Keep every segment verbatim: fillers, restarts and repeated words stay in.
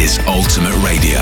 is Ultimate Radio.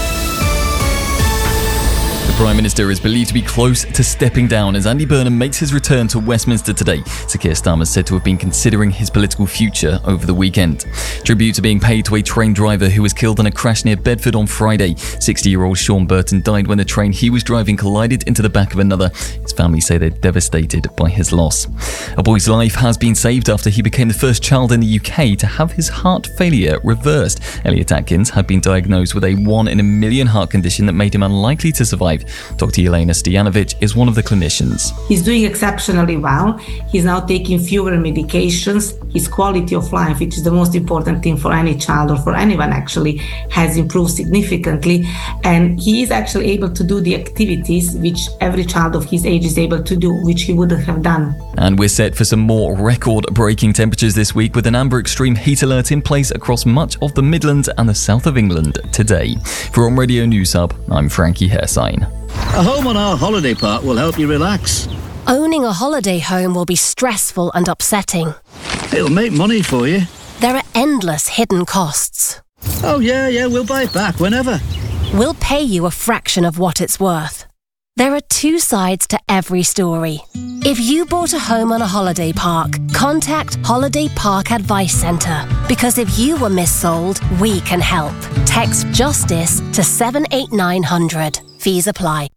The Prime Minister is believed to be close to stepping down as Andy Burnham makes his return to Westminster today. Sir Keir Starmer is said to have been considering his political future over the weekend. Tributes are being paid to a train driver who was killed in a crash near Bedford on Friday. sixty-year-old Sean Burton died when the train he was driving collided into the back of another. His family say they're devastated by his loss. A boy's life has been saved after he became the first child in the U K to have his heart failure reversed. Elliot Atkins had been diagnosed with a one in a million heart condition that made him unlikely to survive. Doctor Elena Stojanovic is one of the clinicians. He's doing exceptionally well. He's now taking fewer medications. His quality of life, which is the most important thing for any child or for anyone actually, has improved significantly. And he is actually able to do the activities which every child of his age is able to do, which he wouldn't have done. And we're set for some more record-breaking temperatures this week with an amber extreme heat alert in place across much of the Midlands and the south of England today. For On Radio News Hub, I'm Frankie Hairsign. A home on our holiday park will help you relax. Owning a holiday home will be stressful and upsetting. It'll make money for you. There are endless hidden costs. Oh yeah, yeah, we'll buy it back whenever. We'll pay you a fraction of what it's worth. There are two sides to every story. If you bought a home on a holiday park, contact Holiday Park Advice Centre. Because if you were missold, we can help. Text JUSTICE to seven eight nine hundred. Fees apply.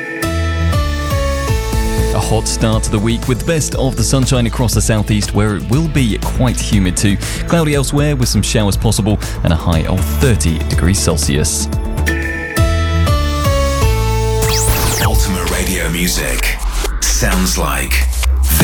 A hot start to the week with the best of the sunshine across the southeast, where it will be quite humid too. Cloudy elsewhere with some showers possible and a high of thirty degrees Celsius. Ultimate Radio music sounds like